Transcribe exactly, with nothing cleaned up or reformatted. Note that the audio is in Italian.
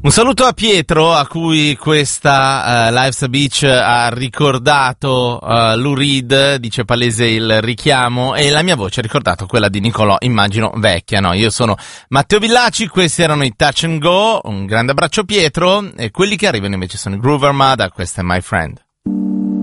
Un saluto a Pietro, a cui questa uh, Life's a Beach ha ricordato uh, Lou Reed, dice palese il richiamo, e la mia voce ha ricordato quella di Nicolò, immagino vecchia, no? Io sono Matteo Villaci, questi erano i Touch and Go, un grande abbraccio Pietro, e quelli che arrivano invece sono i Groove Armada, questa è My Friend.